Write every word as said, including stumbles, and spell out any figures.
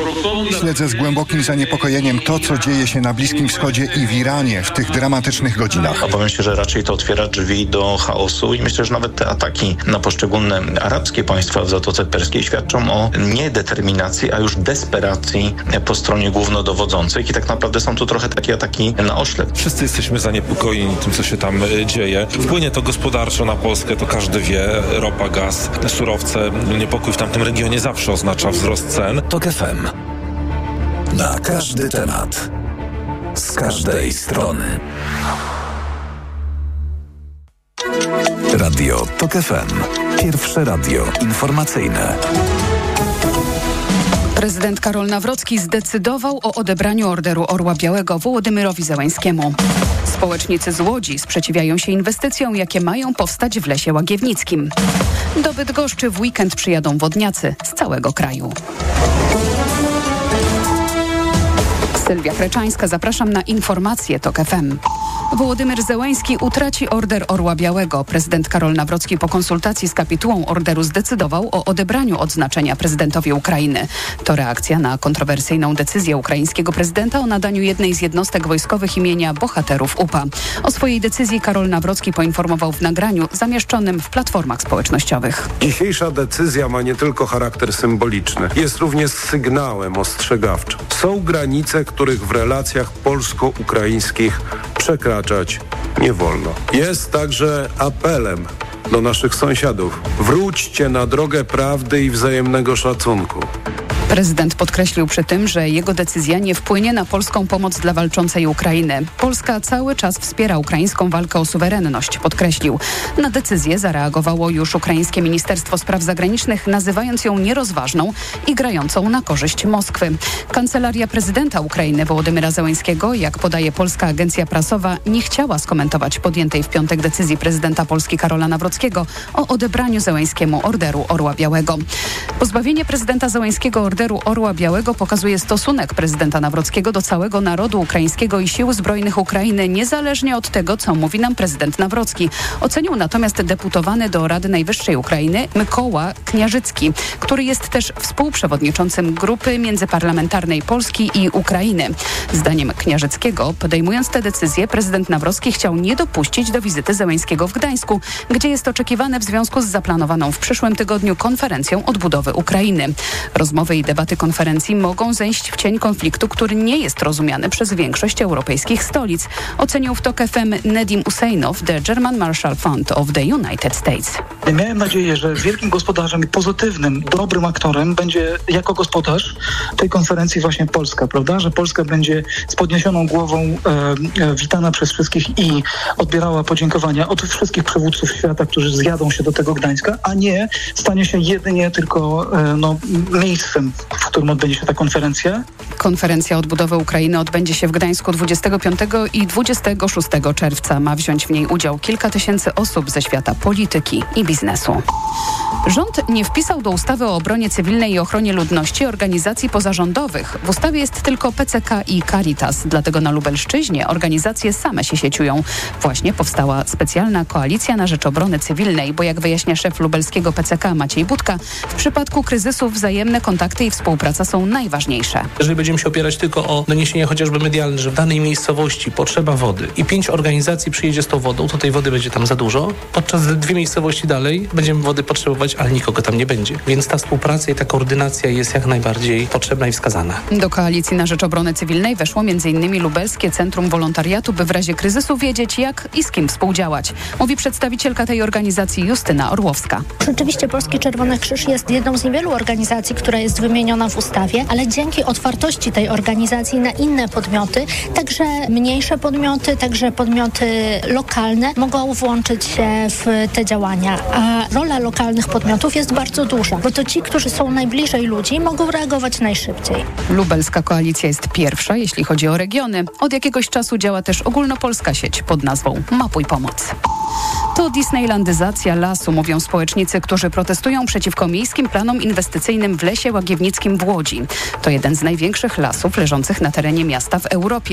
Śledzę z głębokim zaniepokojeniem to, co dzieje się na Bliskim Wschodzie i w Iranie w tych dramatycznych godzinach. Obawiam się, że raczej to otwiera drzwi do chaosu i myślę, że nawet te ataki na poszczególne arabskie państwa w Zatoce Perskiej świadczą o niedeterminacji, a już desperacji po stronie głównodowodzących i tak naprawdę są tu trochę takie ataki na oślep. Wszyscy jesteśmy zaniepokojeni tym, co się tam dzieje. Wpłynie to gospodarczo na Polskę, to każdy wie. Ropa, gaz, surowce. Niepokój w tamtym regionie zawsze oznacza wzrost cen. TOK F M. Na każdy temat. Z każdej strony. Radio TOK F M. Pierwsze radio informacyjne. Prezydent Karol Nawrocki zdecydował o odebraniu Orderu Orła Białego Wołodymyrowi Zełańskiemu. Społecznicy z Łodzi sprzeciwiają się inwestycjom, jakie mają powstać w Lesie Łagiewnickim. Do Bydgoszczy w weekend przyjadą wodniacy z całego kraju. Sylwia Kreczańska, zapraszam na informacje TOK F M. Wołodymyr Zełański utraci Order Orła Białego. Prezydent Karol Nawrocki po konsultacji z kapitułą orderu zdecydował o odebraniu odznaczenia prezydentowi Ukrainy. To reakcja na kontrowersyjną decyzję ukraińskiego prezydenta o nadaniu jednej z jednostek wojskowych imienia bohaterów U P A. O swojej decyzji Karol Nawrocki poinformował w nagraniu zamieszczonym w platformach społecznościowych. Dzisiejsza decyzja ma nie tylko charakter symboliczny, jest również sygnałem ostrzegawczym. Są granice, których w relacjach polsko-ukraińskich przekraczać nie wolno. Jest także apelem do naszych sąsiadów. Wróćcie na drogę prawdy i wzajemnego szacunku. Prezydent podkreślił przy tym, że jego decyzja nie wpłynie na polską pomoc dla walczącej Ukrainy. Polska cały czas wspiera ukraińską walkę o suwerenność, podkreślił. Na decyzję zareagowało już ukraińskie Ministerstwo Spraw Zagranicznych, nazywając ją nierozważną i grającą na korzyść Moskwy. Kancelaria prezydenta Ukrainy Wołodymyra Zełańskiego, jak podaje polska agencja prasowa, nie chciała skomentować podjętej w piątek decyzji prezydenta Polski Karola Nawrockiego o odebraniu Zełańskiemu Orderu Orła Białego. Pozbawienie prezydenta Zełańskiego Orderu Orła Białego pokazuje stosunek prezydenta Nawrockiego do całego narodu ukraińskiego i sił zbrojnych Ukrainy, niezależnie od tego, co mówi nam prezydent Nawrocki. Ocenił natomiast deputowany do Rady Najwyższej Ukrainy Mykoła Kniarzycki, który jest też współprzewodniczącym grupy międzyparlamentarnej Polski i Ukrainy. Zdaniem Kniarzyckiego, podejmując tę decyzję, prezydent Nawrocki chciał nie dopuścić do wizyty Zełańskiego w Gdańsku, gdzie jest oczekiwany w związku z zaplanowaną w przyszłym tygodniu konferencją odbudowy Ukrainy. Rozmowy i debaty konferencji mogą zejść w cień konfliktu, który nie jest rozumiany przez większość europejskich stolic, ocenił w TOK F M Nedim Useinow, the German Marshall Fund of the United States. Miałem nadzieję, że wielkim gospodarzem i pozytywnym, dobrym aktorem będzie jako gospodarz tej konferencji właśnie Polska, prawda? Że Polska będzie z podniesioną głową e, e, witana przez wszystkich i odbierała podziękowania od wszystkich przywódców świata, którzy zjadą się do tego Gdańska, a nie stanie się jedynie tylko e, no, miejscem, w którym odbędzie się ta konferencja. Konferencja odbudowy Ukrainy odbędzie się w Gdańsku dwudziestego piątego i dwudziestego szóstego czerwca. Ma wziąć w niej udział kilka tysięcy osób ze świata polityki i biznesu. Rząd nie wpisał do ustawy o obronie cywilnej i ochronie ludności organizacji pozarządowych. W ustawie jest tylko P C K i Caritas, dlatego na Lubelszczyźnie organizacje same się sieciują. Właśnie powstała specjalna koalicja na rzecz obrony cywilnej, bo jak wyjaśnia szef lubelskiego P C K Maciej Budka, w przypadku kryzysu wzajemne kontakty i współpraca są najważniejsze. Jeżeli będziemy się opierać tylko o doniesienia chociażby medialne, że w danej miejscowości potrzeba wody i pięć organizacji przyjedzie z tą wodą, to tej wody będzie tam za dużo, podczas gdy dwie miejscowości dalej będziemy wody potrzebować, ale nikogo tam nie będzie. Więc ta współpraca i ta koordynacja jest jak najbardziej potrzebna i wskazana. Do koalicji na rzecz obrony cywilnej weszło między innymi Lubelskie Centrum Wolontariatu, by w razie kryzysu wiedzieć, jak i z kim współdziałać. Mówi przedstawicielka tej organizacji Justyna Orłowska. Rzeczywiście Polski Czerwony Krzyż jest jedną z niewielu organizacji, która jest wymieniona w ustawie, ale dzięki otwartości tej organizacji na inne podmioty, także mniejsze podmioty, także podmioty lokalne mogą włączyć się w te działania. A rola lokalnych podmiotów jest bardzo duża, bo to ci, którzy są najbliżej ludzi, mogą reagować najszybciej. Lubelska koalicja jest pierwsza, jeśli chodzi o regiony. Od jakiegoś czasu działa też ogólnopolska sieć pod nazwą Mapuj Pomoc. To disneylandyzacja lasu, mówią społecznicy, którzy protestują przeciwko miejskim planom inwestycyjnym w Lesie Łagiewnickim w Łodzi. To jeden z największych lasów leżących na terenie miasta w Europie.